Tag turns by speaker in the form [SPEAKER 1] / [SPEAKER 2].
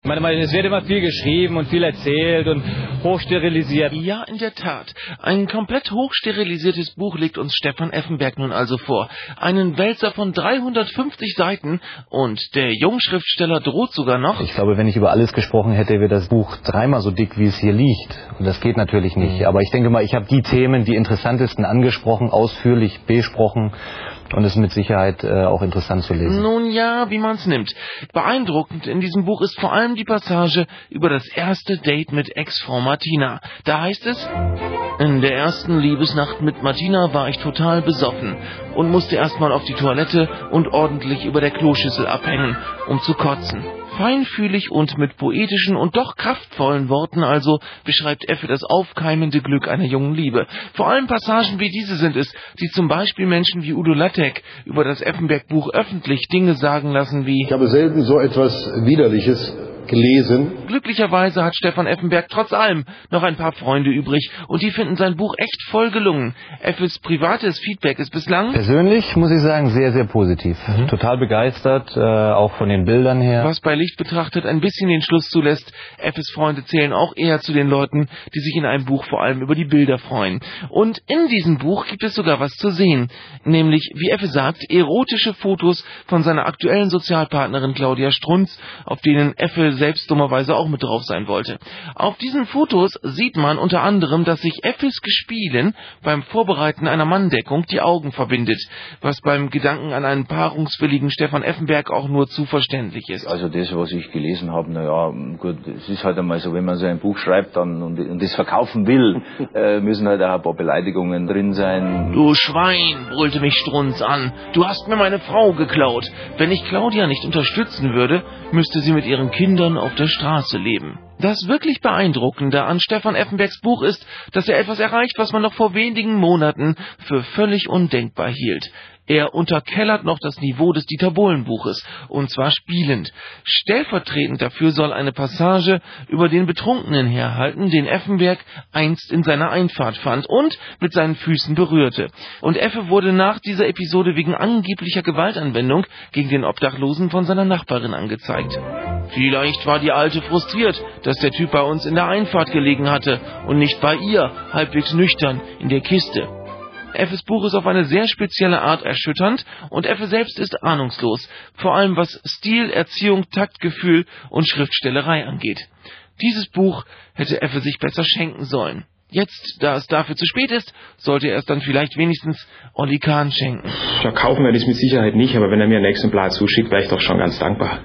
[SPEAKER 1] Es wird immer viel geschrieben und viel erzählt und hochsterilisiert.
[SPEAKER 2] Ja, in der Tat. Ein komplett hochsterilisiertes Buch legt uns Stefan Effenberg nun also vor. Einen Wälzer von 350 Seiten und der Jungschriftsteller droht sogar noch.
[SPEAKER 3] Ich glaube, wenn ich über alles gesprochen hätte, wäre das Buch dreimal so dick, wie es hier liegt. Und das geht natürlich nicht. Aber ich denke mal, ich habe die Themen, die interessantesten angesprochen, ausführlich besprochen. Und es ist mit Sicherheit auch interessant zu lesen.
[SPEAKER 2] Nun ja, wie man's nimmt. Beeindruckend in diesem Buch ist vor allem die Passage über das erste Date mit Ex-Frau Martina. Da heißt es: In der ersten Liebesnacht mit Martina war ich total besoffen und musste erstmal auf die Toilette und ordentlich über der Kloschüssel abhängen, um zu kotzen. Feinfühlig und mit poetischen und doch kraftvollen Worten also beschreibt Effe das aufkeimende Glück einer jungen Liebe. Vor allem Passagen wie diese sind es, die zum Beispiel Menschen wie Udo Lattek über das Effenberg-Buch öffentlich Dinge sagen lassen wie:
[SPEAKER 4] Ich habe selten so etwas Widerliches gelesen.
[SPEAKER 2] Glücklicherweise hat Stefan Effenberg trotz allem noch ein paar Freunde übrig und die finden sein Buch echt voll gelungen. Effes privates Feedback ist bislang...
[SPEAKER 3] Persönlich muss ich sagen, sehr, sehr positiv. Total begeistert, auch von den Bildern her.
[SPEAKER 2] Was bei Licht betrachtet ein bisschen den Schluss zulässt, Effes Freunde zählen auch eher zu den Leuten, die sich in einem Buch vor allem über die Bilder freuen. Und in diesem Buch gibt es sogar was zu sehen, nämlich, wie Effe sagt, erotische Fotos von seiner aktuellen Sozialpartnerin Claudia Strunz, auf denen Effe selbst dummerweise auch mit drauf sein wollte. Auf diesen Fotos sieht man unter anderem, dass sich Effes Gespielen beim Vorbereiten einer Manndeckung die Augen verbindet, was beim Gedanken an einen paarungswilligen Stefan Effenberg auch nur zu verständlich ist.
[SPEAKER 5] Also das, was ich gelesen habe, naja, gut, es ist halt einmal so, wenn man so ein Buch schreibt dann und das verkaufen will, müssen halt auch ein paar Beleidigungen drin sein.
[SPEAKER 2] Du Schwein, brüllte mich Strunz an, du hast mir meine Frau geklaut. Wenn ich Claudia nicht unterstützen würde, müsste sie mit ihren Kindern auf der Straße leben. Das wirklich Beeindruckende an Stefan Effenbergs Buch ist, dass er etwas erreicht, was man noch vor wenigen Monaten für völlig undenkbar hielt. Er unterkellert noch das Niveau des Dieter Bohlen-Buches, und zwar spielend. Stellvertretend dafür soll eine Passage über den betrunkenen herhalten, den Effenberg einst in seiner Einfahrt fand und mit seinen Füßen berührte. Und Effe wurde nach dieser Episode wegen angeblicher Gewaltanwendung gegen den Obdachlosen von seiner Nachbarin angezeigt. Vielleicht war die Alte frustriert, dass der Typ bei uns in der Einfahrt gelegen hatte und nicht bei ihr, halbwegs nüchtern, in der Kiste. Effes Buch ist auf eine sehr spezielle Art erschütternd und Effe selbst ist ahnungslos, vor allem was Stil, Erziehung, Taktgefühl und Schriftstellerei angeht. Dieses Buch hätte Effe sich besser schenken sollen. Jetzt, da es dafür zu spät ist, sollte er es dann vielleicht wenigstens Olli Kahn schenken.
[SPEAKER 6] Verkaufen werde ich es mit Sicherheit nicht, aber wenn er mir ein Exemplar zuschickt, wäre ich doch schon ganz dankbar.